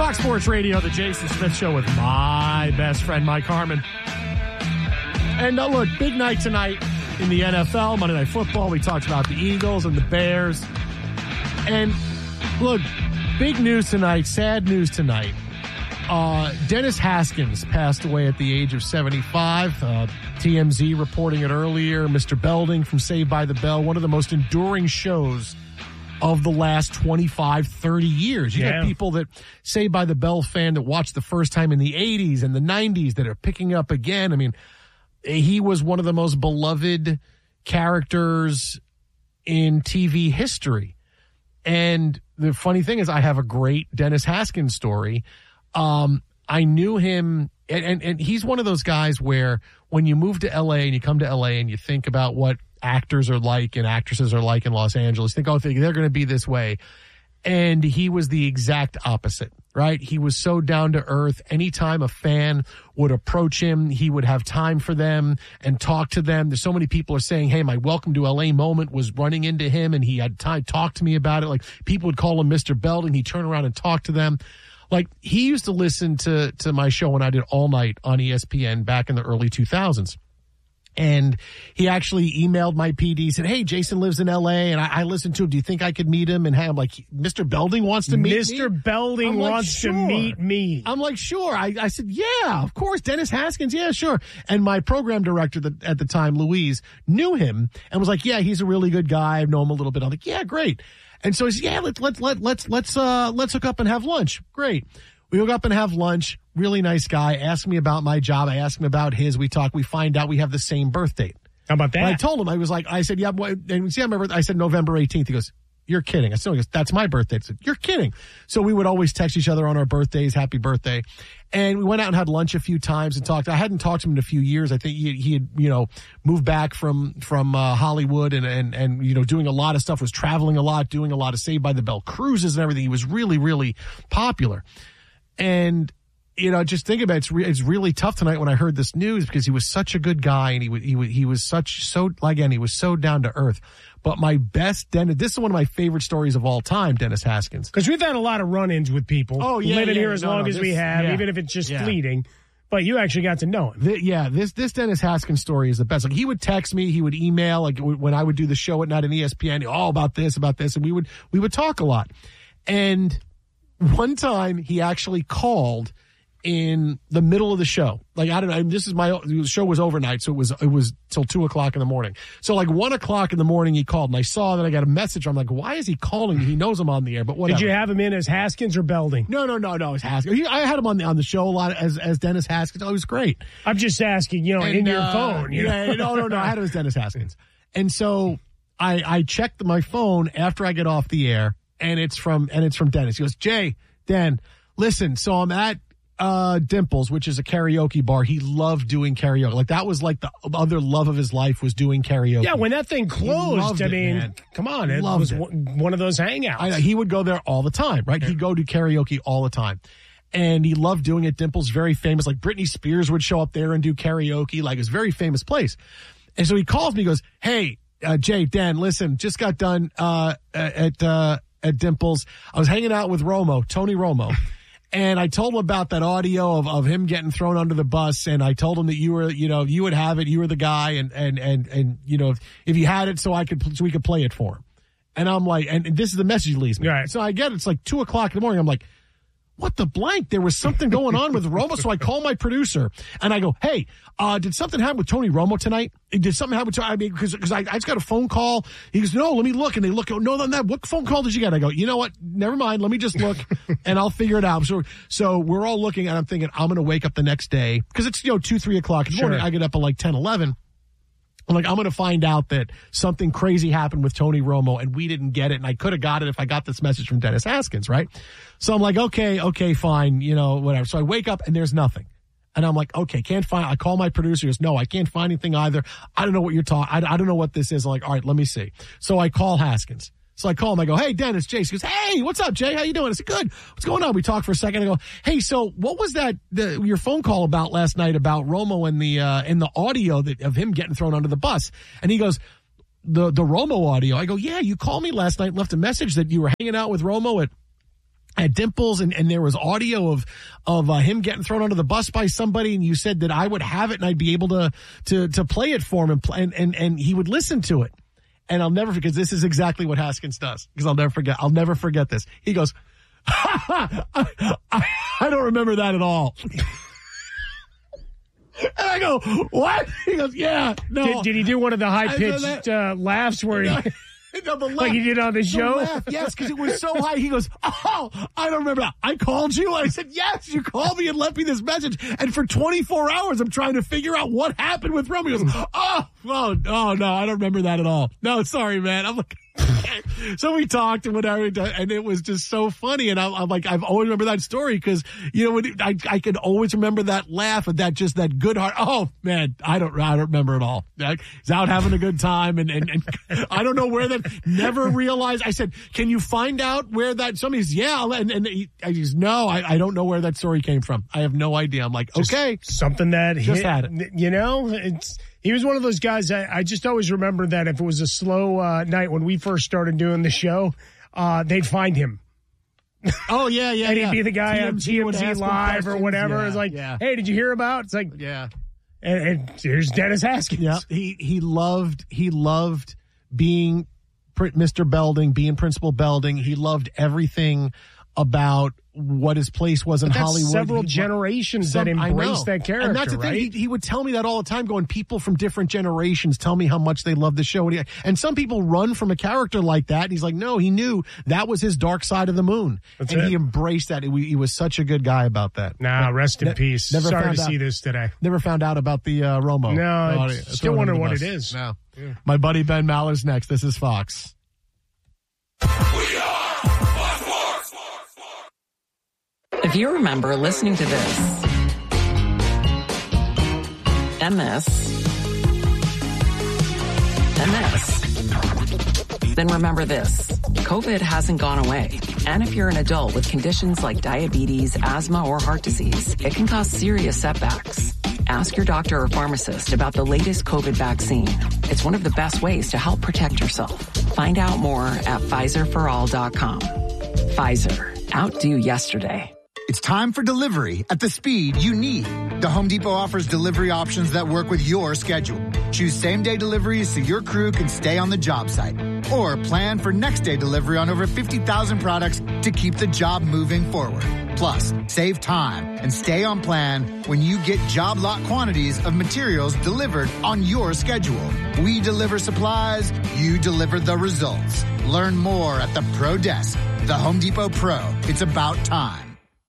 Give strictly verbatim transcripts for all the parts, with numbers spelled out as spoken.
Fox Sports Radio, the Jason Smith Show with my best friend, Mike Harmon. And uh, look, big night tonight in the N F L, Monday Night Football. We talked about the Eagles and the Bears. And look, big news tonight, sad news tonight. Uh, Dennis Haskins passed away at the age of seventy-five. Uh, T M Z reporting it earlier. Mister Belding from Saved by the Bell, one of the most enduring shows of the last twenty-five, thirty years. You Yeah. got people that Saved by the Bell fan that watched the first time in the eighties and the nineties that are picking up again. I mean, he was one of the most beloved characters in T V history. And the funny thing is, I have a great Dennis Haskins story. Um, I knew him, and, and, and he's one of those guys where when you move to L A and you come to L A and you think about what actors are like and actresses are like in Los Angeles, think, oh, they're going to be this way. And he was the exact opposite, right? He was so down to earth. Anytime a fan would approach him, he would have time for them and talk to them. There's so many people are saying, hey, my welcome to L A moment was running into him and he had time to talk to me about it. Like people would call him Mister Belding. He'd turn around and talk to them. Like he used to listen to, to my show when I did All Night on E S P N back in the early two thousands. And he actually emailed my P D, said, hey, Jason lives in L A, and I, I listened to him. Do you think I could meet him? And I'm like, Mister Belding wants to meet Mister me? Belding I'm like, wants sure. to meet me. I'm like, sure. I, I said, yeah, of course. Dennis Haskins. Yeah, sure. And my program director that, at the time, Louise, knew him and was like, yeah, he's a really good guy. I've known him a little bit. I'm like, yeah, great. And so he said, yeah, let's, let's, let, let's, let's, uh, let's hook up and have lunch. Great. We hook up and have lunch. Really nice guy. Asked me about my job. I asked him about his. We talk. We find out we have the same birth date. How about that? And I told him, I was like, I said, yeah, boy, and we see my birthday. I said November eighteenth. He goes, you're kidding. I said, he goes, that's my birthday. I said, you're kidding. So we would always text each other on our birthdays, happy birthday. And we went out and had lunch a few times and talked. I hadn't talked to him in a few years. I think he, he had, you know, moved back from, from, uh, Hollywood and, and, and, you know, doing a lot of stuff, was traveling a lot, doing a lot of Saved by the Bell cruises and everything. He was really, really popular. And, you know, just think about it. It's, re- it's really tough tonight when I heard this news because he was such a good guy and he was, he was, he was such, so, again, he was so down to earth. But my best Dennis, this is one of my favorite stories of all time, Dennis Haskins. Because we've had a lot of run-ins with people. Oh, yeah, living yeah, here as no, long no, as this- we have, yeah. even if it's just Yeah. fleeting. But you actually got to know him. The, yeah, this this Dennis Haskins story is the best. Like he would text me, he would email, like w- when I would do the show at night on E S P N, all about this, about this, and we would we would talk a lot. And one time he actually called in the middle of the show. Like, I don't know, I mean, this is my, the show was overnight, so it was, it was till two o'clock in the morning. So like one o'clock in the morning he called and I saw that I got a message. I'm like, why is he calling me? He knows I'm on the air, but whatever. Did you have him in as Haskins or Belding? No, no, no, no, it's Haskins. He, I had him on the, on the show a lot as, as Dennis Haskins. Oh, it was great. I'm just asking, you know, And, in your uh, phone. You yeah, know? no, no, no. I had it as Dennis Haskins. And so I, I checked my phone after I get off the air and it's from, and it's from Dennis. He goes, Jay, Dan, listen, so I'm at, Uh, Dimples, which is a karaoke bar. He loved doing karaoke. Like that was like the other love of his life was doing karaoke. Yeah, when that thing closed, loved I it, mean, man. come on, it Loved was it. one one of those hangouts. I know, he would go there all the time, right? He'd go do karaoke all the time. And he loved doing it. Dimples, very famous. Like Britney Spears would show up there and do karaoke. Like it was a very famous place. And so he calls me, he goes, hey, uh, Jay, Dan, listen, just got done, uh, at, uh, at Dimples. I was hanging out with Romo, Tony Romo. And I told him about that audio of, of him getting thrown under the bus. And I told him that you were, you know, you would have it. You were the guy. And, and, and, and, you know, if, if you had it so I could, so we could play it for him. And I'm like, and this is the message he leaves me. Right. So I get it. It's like two o'clock in the morning. I'm like, what the blank? There was something going on with Romo. So I call my producer and I go, hey, uh, did something happen with Tony Romo tonight? Did something happen with Tony? I mean, because because I, I just got a phone call. He goes, no, let me look. And they look, no, no, no, what phone call did you get? I go, you know what? Never mind. Let me just look and I'll figure it out. So, so we're all looking and I'm thinking, I'm going to wake up the next day because it's, you know, two, three o'clock in the Sure. morning. I get up at like ten, eleven. I'm like, I'm going to find out that something crazy happened with Tony Romo and we didn't get it. And I could have got it if I got this message from Dennis Haskins, right? So I'm like, okay, okay, fine, you know, whatever. So I wake up and there's nothing. And I'm like, okay, can't find, I call my producer. He goes, no, I can't find anything either. I don't know what you're talking, I, I don't know what this is. I'm like, all right, let me see. So I call Haskins. So I call him. I go, hey, Dennis, Jay. He goes, hey, what's up, Jay? How you doing? I said, good. What's going on? We talk for a second. I go, hey, so what was that, the, your phone call about last night about Romo and the, uh, and the audio that, of him getting thrown under the bus? And he goes, the, the Romo audio. I go, yeah, you called me last night and left a message that you were hanging out with Romo at, at Dimples, and, and there was audio of of uh, him getting thrown under the bus by somebody, and you said that I would have it and I'd be able to to to play it for him, and and and, and he would listen to it. And I'll never forget, this is exactly what Haskins does, because I'll never forget. I'll never forget this. He goes, I, I, I don't remember that at all. And I go, what? He goes, yeah, no. Did, did he do one of the high-pitched uh, laughs where he... No, the laugh, like he did on the show? The laugh, yes, because it was so high. He goes, oh, I don't remember that. I called you. I said, yes, you called me and left me this message. And for twenty-four hours, I'm trying to figure out what happened with Rome. He goes, oh, oh, oh, no, I don't remember that at all. No, sorry, man. I'm like, okay. So we talked and whatever, and it was just so funny. And I'm, I'm like, I've always remember that story because, you know, when it, I, I can always remember that laugh and that just that good heart. Oh, man, I don't, I don't remember it all. He's out having a good time. And, and, and I don't know where that, never realized. I said, can you find out where that, somebody's, yeah. And, and he, I just, no, I, I don't know where that story came from. I have no idea. I'm like, just okay. Something that just hit, had it. You know, it's, he was one of those guys. I, I just always remember that if it was a slow uh, night when we first started doing the show, uh, they'd find him. Oh, yeah, yeah, and he'd yeah. be the guy on T M Z Live or whatever. Yeah, it's like, yeah. hey, did you hear about? It's like, yeah. And, and here's Dennis Haskins. Yeah, he he loved he loved being Mister Belding, being Principal Belding. He loved everything about what his place was in but that's Hollywood. Several he, generations some, that embraced that character, and that's the right? thing. He, he would tell me that all the time, going, people from different generations tell me how much they love the show. And, he, and some people run from a character like that. And he's like, no, he knew that was his dark side of the moon. That's and it. he embraced that. He, he was such a good guy about that. Nah, but rest in ne- peace. Never Sorry found to out, see this today. Never found out about the uh, Romo. No, no I still wonder what bus. it is. No. Yeah. My buddy Ben Maller's next. This is Fox. If you remember listening to this and this and this, then remember this. COVID hasn't gone away. And if you're an adult with conditions like diabetes, asthma, or heart disease, it can cause serious setbacks. Ask your doctor or pharmacist about the latest COVID vaccine. It's one of the best ways to help protect yourself. Find out more at Pfizer for all dot com. Pfizer. Outdo yesterday. It's time for delivery at the speed you need. The Home Depot offers delivery options that work with your schedule. Choose same-day deliveries so your crew can stay on the job site. Or plan for next-day delivery on over fifty thousand products to keep the job moving forward. Plus, save time and stay on plan when you get job lot quantities of materials delivered on your schedule. We deliver supplies, you deliver the results. Learn more at the Pro Desk. The Home Depot Pro. It's about time.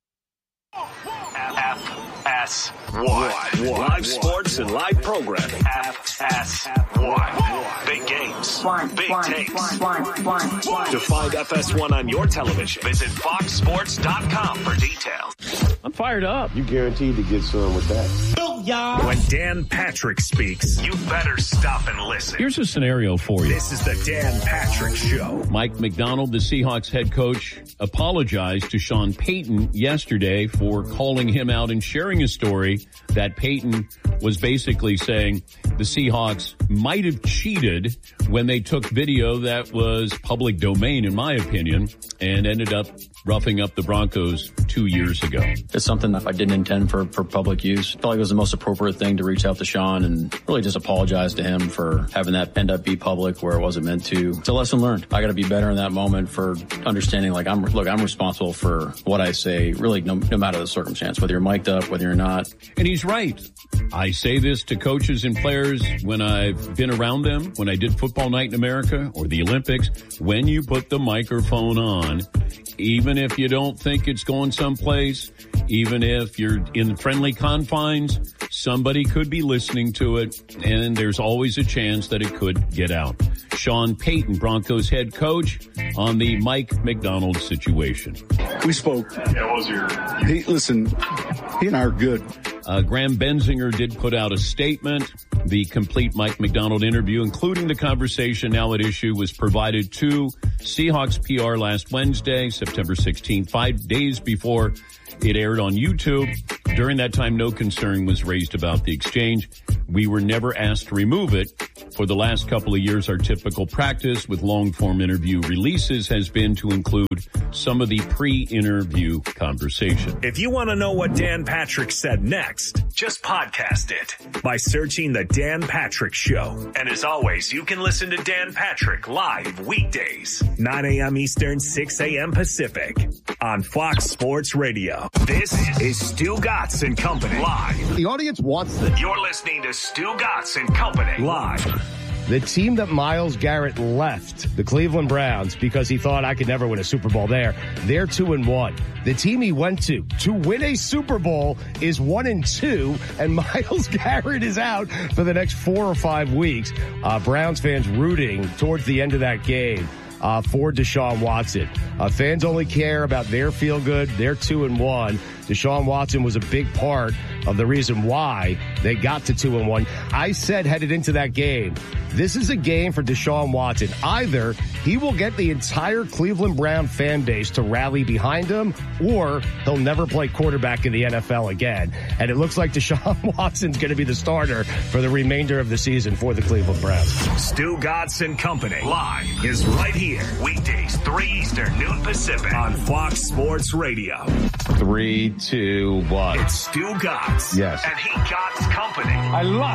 F S one. Live sports and live programming. F S one. Big games. Big takes. To find F S one on your television, visit fox sports dot com for details. I'm fired up. You guaranteed to get some with that. When Dan Patrick speaks, you better stop and listen. Here's a scenario for you. This is the Dan Patrick Show. Mike Macdonald, the Seahawks head coach, apologized to Sean Payton yesterday for calling him out and sharing a story that Payton was basically saying the Seahawks might have cheated when they took video that was public domain, in my opinion, and ended up roughing up the Broncos two years ago. It's something that I didn't intend for, for public use. I felt like it was the most appropriate thing to reach out to Sean and really just apologize to him for having that end up be public where it wasn't meant to. It's a lesson learned. I got to be better in that moment for understanding, like, I'm, look, I'm responsible for what I say, really no, no matter the circumstance, whether you're mic'd up, whether you're not. And he's right. I say this to coaches and players when I've been around them, when I did Football Night in America or the Olympics. When you put the microphone on, even if you don't think it's going someplace, even if you're in friendly confines, somebody could be listening to it, and there's always a chance that it could get out. Sean Payton, Broncos head coach, on the Mike Macdonald situation. We spoke. Yeah, what was your... He, listen, he and I are good. Uh, Graham Benzinger did put out a statement. The complete Mike Macdonald interview, including the conversation now at issue, was provided to Seahawks P R last Wednesday, September sixteenth, five days before it aired on YouTube. During that time, no concern was raised about the exchange. We were never asked to remove it. For the last couple of years, our typical practice with long-form interview releases has been to include some of the pre-interview conversation. If you want to know what Dan Patrick said next, just podcast it by searching The Dan Patrick Show. And as always, you can listen to Dan Patrick live weekdays, nine a.m. Eastern, six a.m. Pacific on Fox Sports Radio. This is Stu Gatz and Company live. The audience wants this. You're listening to Stu Gatz and Company live. The team that Myles Garrett left, the Cleveland Browns, because he thought I could never win a Super Bowl there, they're two and one. The team he went to to win a Super Bowl is one and two, and Myles Garrett is out for the next four or five weeks. Uh, Browns fans rooting towards the end of that game uh, for Deshaun Watson. Uh, fans only care about their feel good. They're two and one. Deshaun Watson was a big part of the reason why they got to two and one. I said headed into that game, this is a game for Deshaun Watson. Either he will get the entire Cleveland Brown fan base to rally behind him, or he'll never play quarterback in the N F L again. And it looks like Deshaun Watson's going to be the starter for the remainder of the season for the Cleveland Browns. Stu Gatz and Company live is right here. Weekdays, three Eastern, noon Pacific on Fox Sports Radio. Three, two, one. It's Stu Gatz. Yes. And he Gatz Company. I love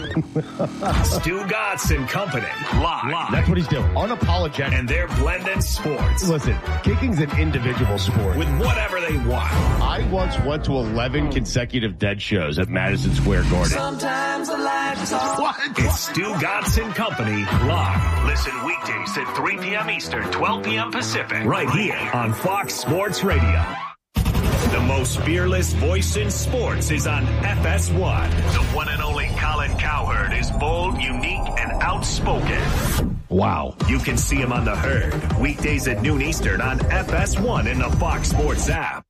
that. Stu Gatz and Company live. live. That's what he's doing. Unapologetic. And they're blending sports. Listen, kicking's an individual sport. With whatever they want. I once went to eleven consecutive dead shows at Madison Square Garden. Sometimes I like to talk. What? It's Stu Gatz and Company live. Listen weekdays at three p.m. Eastern, twelve p.m. Pacific. Right here on Fox Sports Radio. The most fearless voice in sports is on F S one. The one and only Colin Cowherd is bold, unique, and outspoken. Wow. You can see him on The Herd, weekdays at noon Eastern on F S one in the Fox Sports app.